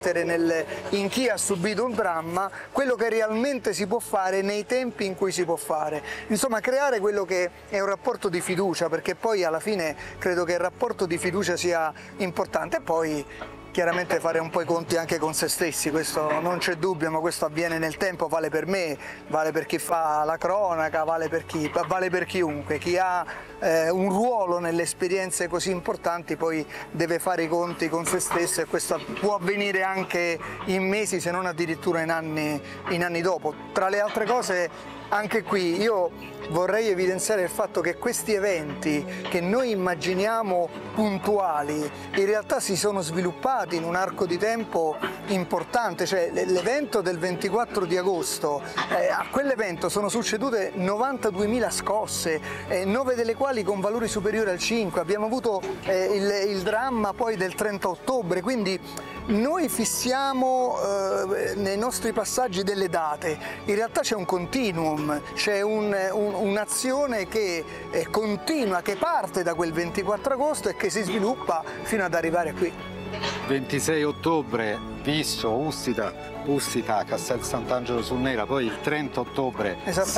in chi ha subito un dramma quello che realmente si può fare nei tempi in cui si può fare, insomma creare quello che è un rapporto di fiducia, perché poi alla fine credo che il rapporto di fiducia sia importante, e poi chiaramente fare un po' i conti anche con se stessi, questo non c'è dubbio, ma questo avviene nel tempo, vale per me, vale per chi fa la cronaca, vale per chiunque, chi ha un ruolo nelle esperienze così importanti poi deve fare i conti con se stesso, e questo può avvenire anche in mesi, se non addirittura in anni dopo. Tra le altre cose, anche qui io vorrei evidenziare il fatto che questi eventi che noi immaginiamo puntuali in realtà si sono sviluppati in un arco di tempo importante, cioè l'evento del 24 di agosto, a quell'evento sono succedute 92.000 scosse, 9 delle quali con valori superiori al 5, abbiamo avuto il dramma poi del 30 ottobre, quindi noi fissiamo nei nostri passaggi delle date, in realtà c'è un continuum, c'è un'azione che continua, che parte da quel 24 agosto e che si sviluppa fino ad arrivare qui. 26 ottobre, Visso, Ustica, Castel Sant'Angelo sul Nera, poi il 30 ottobre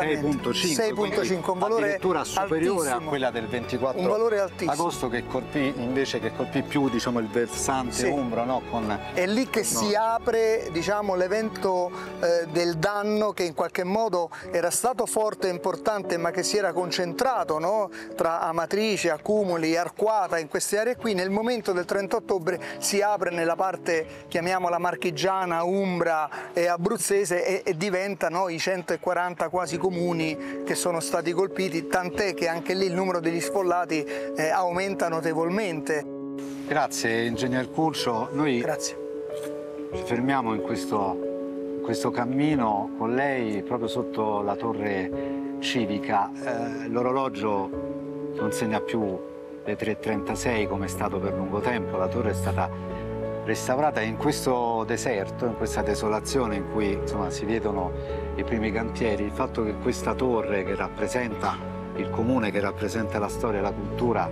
6.5, un valore addirittura superiore altissimo, a quella del 24 un valore altissimo. agosto che colpì più, diciamo, il versante Umbro, no? È lì che si apre, diciamo, l'evento del danno che in qualche modo era stato forte e importante, ma che si era concentrato, no? Tra Amatrice, Accumuli, Arquata, in queste aree qui. Nel momento del 30 ottobre si apre nella parte, chiamiamola marchigiana, umbra e abruzzese, e diventano i 140 quasi comuni che sono stati colpiti, tant'è che anche lì il numero degli sfollati aumenta notevolmente. Grazie ingegner Curcio, noi Grazie. ci fermiamo in questo cammino con lei proprio sotto la torre civica. L'orologio non segna più le 3:36 come è stato per lungo tempo, la torre è stata restaurata in questo deserto, in questa desolazione in cui insomma si vedono i primi cantieri. Il fatto che questa torre, che rappresenta il comune, che rappresenta la storia e la cultura,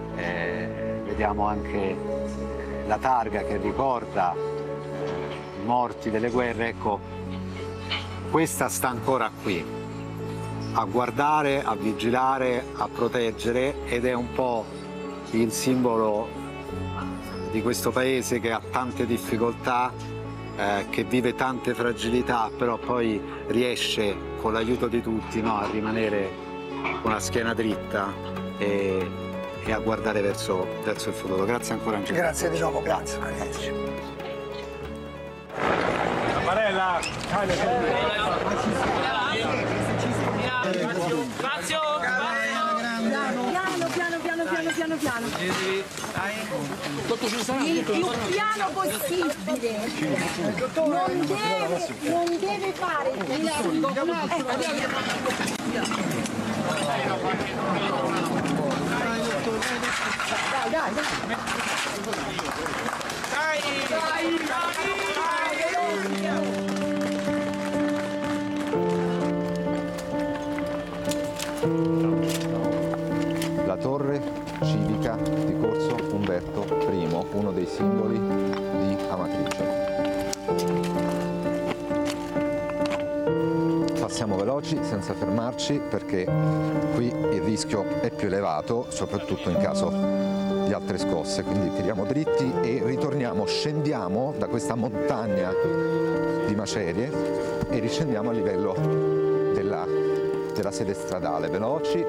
vediamo anche la targa che ricorda i morti delle guerre, ecco, questa sta ancora qui a guardare, a vigilare, a proteggere, ed è un po' il simbolo di questo paese che ha tante difficoltà, che vive tante fragilità, però poi riesce con l'aiuto di tutti, no, a rimanere con la schiena dritta e a guardare verso il futuro. Grazie ancora Angelo. Grazie di nuovo, grazie. Marella, piano. Il più piano possibile. Non deve fare La torre civica di Corso Umberto I, uno dei simboli di Amatrice. Passiamo veloci senza fermarci perché qui il rischio è più elevato, soprattutto in caso di altre scosse, quindi tiriamo dritti e ritorniamo, scendiamo da questa montagna di macerie e riscendiamo a livello della sede stradale. Veloci.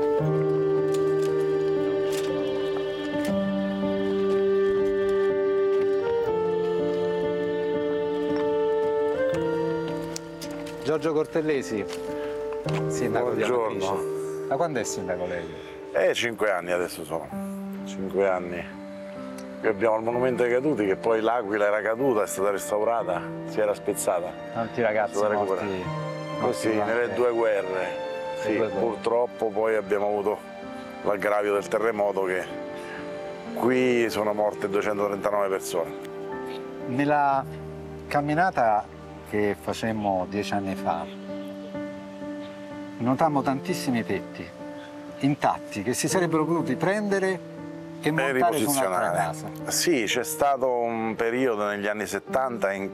Giorgio Cortellesi, sindaco di Amatrice. Buongiorno. Da quando è sindaco lei? 5 anni adesso sono, 5 anni. Qui abbiamo il monumento ai caduti, che poi l'Aquila era caduta, è stata restaurata, si era spezzata. Tanti ragazzi morti così nelle due guerre. Sì, purtroppo poi abbiamo avuto l'aggravio del terremoto, che qui sono morte 239 persone. Nella camminata che facemmo 10 anni fa, notammo tantissimi tetti intatti che si sarebbero potuti prendere e montare su un'altra casa. Sì, c'è stato un periodo negli anni 70 in